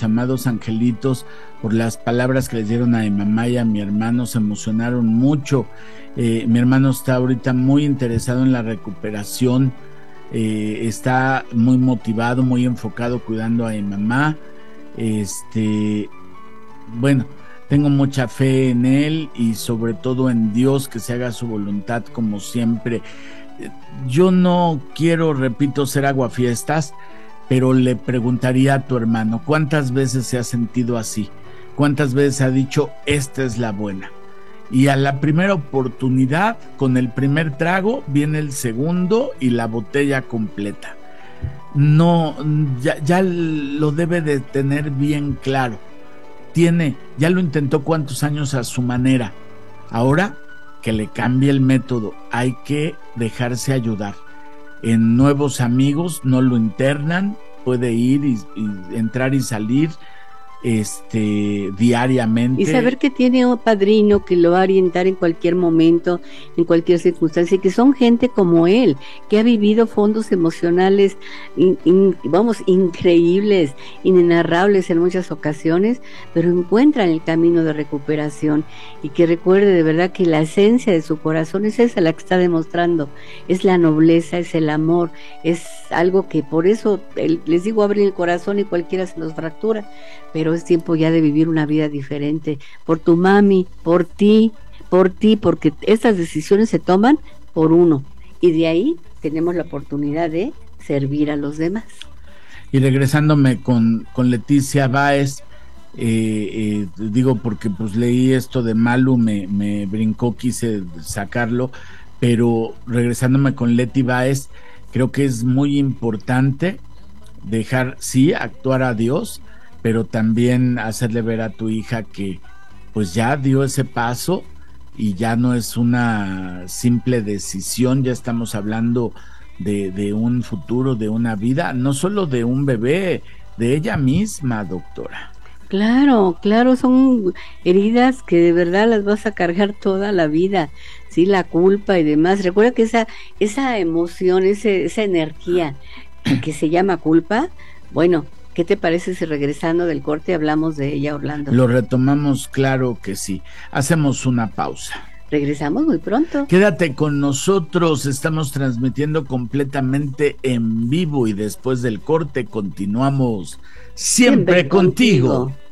amados angelitos por las palabras que les dieron a mi mamá y a mi hermano, se emocionaron mucho. Mi hermano está ahorita muy interesado en la recuperación, está muy motivado, muy enfocado cuidando a mi mamá. Bueno, tengo mucha fe en él y sobre todo en Dios, que se haga su voluntad como siempre. Yo no quiero, repito, ser aguafiestas, pero le preguntaría a tu hermano, ¿cuántas veces se ha sentido así? ¿Cuántas veces ha dicho, esta es la buena? Y a la primera oportunidad, con el primer trago, viene el segundo y la botella completa. No, ya lo debe de tener bien claro. Ya lo intentó cuántos años a su manera. Ahora que le cambie el método, hay que dejarse ayudar. En nuevos amigos no lo internan, puede ir y entrar y salir diariamente. Y saber que tiene un padrino que lo va a orientar en cualquier momento, en cualquier circunstancia, y que son gente como él, que ha vivido fondos emocionales, increíbles, inenarrables en muchas ocasiones, pero encuentran el camino de recuperación, y que recuerde de verdad que la esencia de su corazón es esa la que está demostrando, es la nobleza, es el amor, es algo que por eso, les digo, abren el corazón y cualquiera se los fractura, pero es tiempo ya de vivir una vida diferente, por tu mami, por ti, porque estas decisiones se toman por uno, y de ahí tenemos la oportunidad de servir a los demás. Y regresándome con Leticia Báez, digo porque pues leí esto de Malu, me brincó, quise sacarlo, pero regresándome con Leti Báez, creo que es muy importante dejar, sí, actuar a Dios, pero también hacerle ver a tu hija que pues ya dio ese paso y ya no es una simple decisión, ya estamos hablando de un futuro, de una vida, no solo de un bebé, de ella misma, doctora. Claro, son heridas que de verdad las vas a cargar toda la vida, sí, la culpa y demás. Recuerda que esa emoción, esa energía que se llama culpa, bueno, ¿qué te parece si regresando del corte hablamos de ella, Orlando? Lo retomamos, claro que sí. Hacemos una pausa. Regresamos muy pronto. Quédate con nosotros, estamos transmitiendo completamente en vivo y después del corte continuamos siempre contigo.